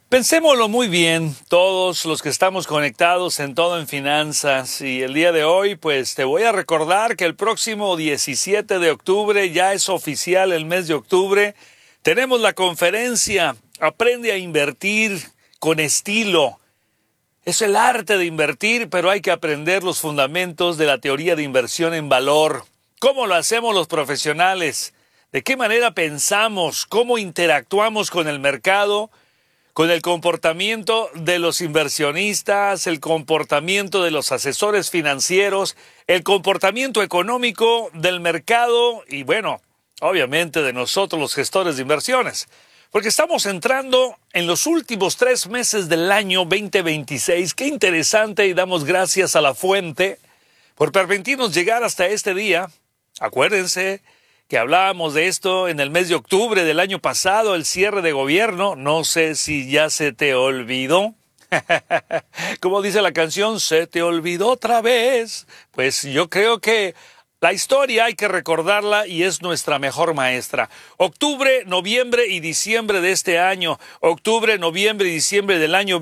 Pensémoslo muy bien, todos los que estamos conectados en Todo en Finanzas, y el día de hoy pues te voy a recordar que el próximo 17 de octubre, ya es oficial el mes de octubre, tenemos la conferencia Aprende a invertir con estilo. Es el arte de invertir, pero hay que aprender los fundamentos de la teoría de inversión en valor. ¿Cómo lo hacemos los profesionales? ¿De qué manera pensamos? ¿Cómo interactuamos con el mercado? Con el comportamiento de los inversionistas, el comportamiento de los asesores financieros, el comportamiento económico del mercado y, bueno, obviamente de nosotros los gestores de inversiones. Porque estamos entrando en los últimos 3 meses del año 2026. Qué interesante, y damos gracias a la fuente por permitirnos llegar hasta este día. Acuérdense que hablábamos de esto en el mes de octubre del año pasado, el cierre de gobierno. No sé si ya se te olvidó. Como dice la canción, ¿se te olvidó otra vez? Pues yo creo que la historia hay que recordarla y es nuestra mejor maestra. Octubre, noviembre y diciembre de este año. Octubre, noviembre y diciembre del año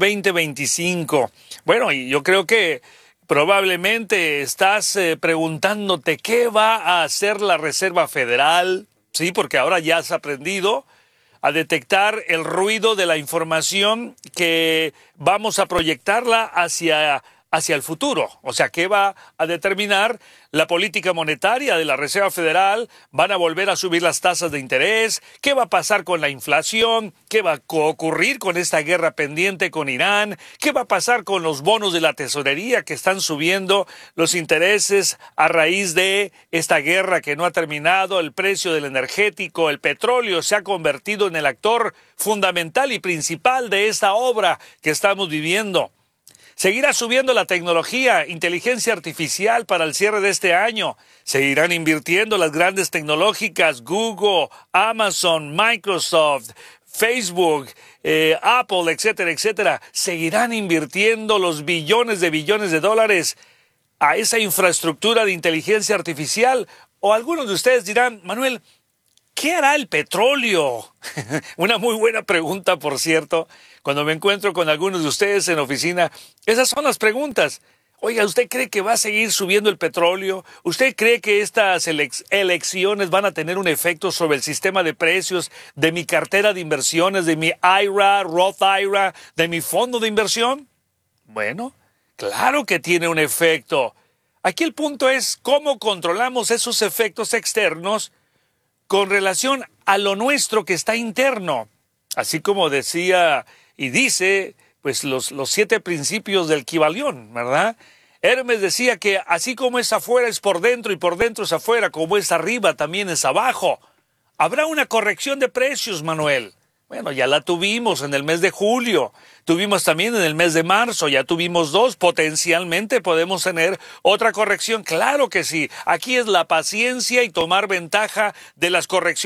2025. Bueno, y yo creo que probablemente estás preguntándote qué va a hacer la Reserva Federal. Sí, porque ahora ya has aprendido a detectar el ruido de la información que vamos a proyectarla hacia el futuro. O sea, ¿qué va a determinar la política monetaria de la Reserva Federal? ¿Van a volver a subir las tasas de interés? ¿Qué va a pasar con la inflación? ¿Qué va a ocurrir con esta guerra pendiente con Irán? ¿Qué va a pasar con los bonos de la tesorería que están subiendo los intereses a raíz de esta guerra que no ha terminado? El precio del energético, el petróleo, se ha convertido en el actor fundamental y principal de esta obra que estamos viviendo. Seguirá subiendo la tecnología, inteligencia artificial para el cierre de este año. Seguirán invirtiendo las grandes tecnológicas, Google, Amazon, Microsoft, Facebook, Apple, etcétera, etcétera. Seguirán invirtiendo los billones de dólares a esa infraestructura de inteligencia artificial. O algunos de ustedes dirán, Manuel, ¿qué hará el petróleo? Una muy buena pregunta, por cierto. Cuando me encuentro con algunos de ustedes en oficina, esas son las preguntas. Oiga, ¿usted cree que va a seguir subiendo el petróleo? ¿Usted cree que estas elecciones van a tener un efecto sobre el sistema de precios de mi cartera de inversiones, de mi IRA, Roth IRA, de mi fondo de inversión? Bueno, claro que tiene un efecto. Aquí el punto es cómo controlamos esos efectos externos con relación a lo nuestro que está interno. Así como decía y dice, pues los 7 principios del Kybalión, ¿verdad? Hermes decía que así como es afuera es por dentro y por dentro es afuera, como es arriba también es abajo. Habrá una corrección de precios, Manuel. Bueno, ya la tuvimos en el mes de julio, tuvimos también en el mes de marzo, ya tuvimos 2, potencialmente podemos tener otra corrección. Claro que sí, aquí es la paciencia y tomar ventaja de las correcciones